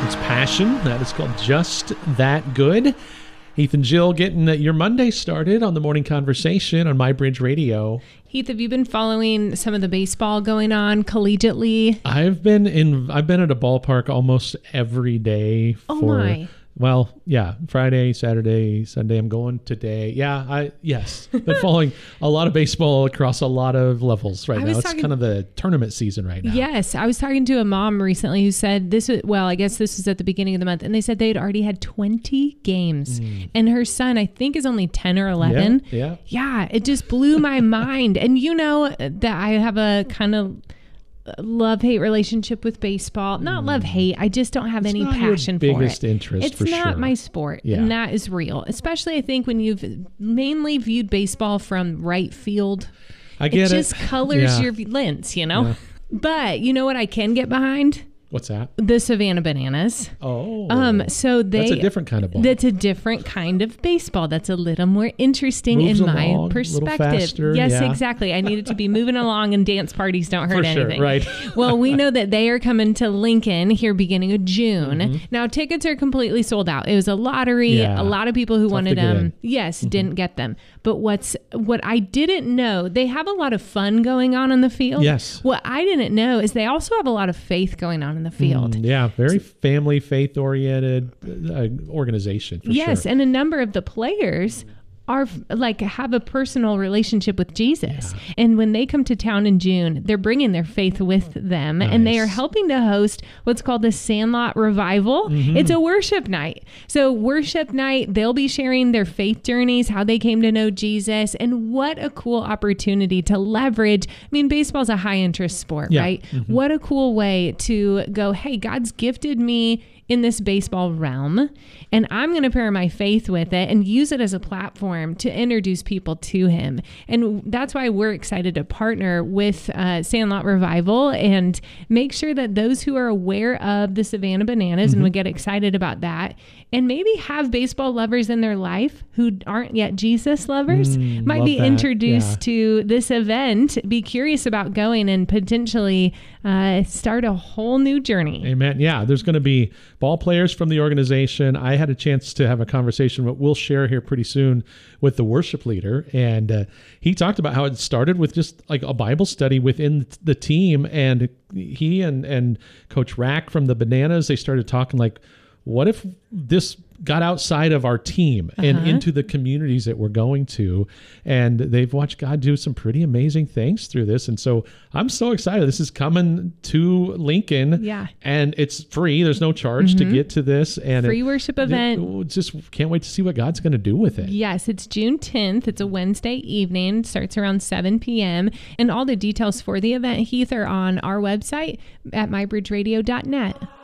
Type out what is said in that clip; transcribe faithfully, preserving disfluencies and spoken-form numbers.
It's Passion. That is called Just That Good. Heath and Jill getting your Monday started on the Morning Conversation on MyBridge Radio. Heath, have you been following some of the baseball going on collegiately? I've been in. I've been at a ballpark almost every day. For, oh my! Well, yeah, Friday, Saturday, Sunday. I'm going today. Yeah, I yes, been following a lot of baseball across a lot of levels right I now. It's talking, kind of the tournament season right now. Yes, I was talking to a mom recently who said this. Was, well, I guess this was at the beginning of the month, and they said they had already had twenty games, mm. and her son, I think, is only ten or eleven. Yeah, yeah. Yeah, it just blew my mind. And you know that I have a kind of love-hate relationship with baseball. Not love-hate. I just don't have it's any not passion your for biggest it. interest, it's for not sure. my sport, yeah. and that is real. Especially, I think, when you've mainly viewed baseball from right field. I get it. it. just colors yeah. your lens, you know? Yeah. But you know what I can get behind? What's that? The Savannah Bananas. Oh. Um, so they, that's a different kind of ball. That's a different kind of baseball. That's a little more interesting Moves in my along, perspective. A little faster, yes, yeah. exactly. I need it to be moving along, and dance parties don't hurt For anything. Sure, right. Well, we know that they are coming to Lincoln here beginning of June. Mm-hmm. Now, tickets are completely sold out. It was a lottery. Yeah. A lot of people who Tough wanted them, in. yes, mm-hmm. didn't get them. But what's what I didn't know, they have a lot of fun going on in the field. Yes. What I didn't know is they also have a lot of faith going on in the field. Mm, yeah, very family, faith-oriented uh, organization, for yes, sure. and a number of the players are like have a personal relationship with Jesus. Yeah. And when they come to town in June, they're bringing their faith with them. Nice. And they are helping to host what's called the Sandlot Revival. Mm-hmm. It's a worship night. So worship night, they'll be sharing their faith journeys, how they came to know Jesus, and what a cool opportunity to leverage. I mean, baseball's a high interest sport, yeah. right? Mm-hmm. What a cool way to go, hey, God's gifted me in this baseball realm, and I'm going to pair my faith with it and use it as a platform to introduce people to him. And that's why we're excited to partner with uh, Sandlot Revival and make sure that those who are aware of the Savannah Bananas mm-hmm. and would get excited about that, and maybe have baseball lovers in their life who aren't yet Jesus lovers, mm, might be that. introduced yeah. to this event, be curious about going, and potentially uh, start a whole new journey. Amen. Yeah, there's going to be ball players from the organization. I had a chance to have a conversation, what we'll share here pretty soon, with the worship leader. And uh, he talked about how it started with just like a Bible study within the team. And he and, and Coach Rack from the Bananas, they started talking like, what if this got outside of our team and uh-huh. into the communities that we're going to? And they've watched God do some pretty amazing things through this. And so I'm so excited. This is coming to Lincoln. Yeah. And it's free. There's no charge mm-hmm. to get to this. And free it, worship event. It, just can't wait to see what God's going to do with it. Yes, it's June tenth. It's a Wednesday evening. Starts around seven p.m. And all the details for the event, Heath, are on our website at my bridge radio dot net.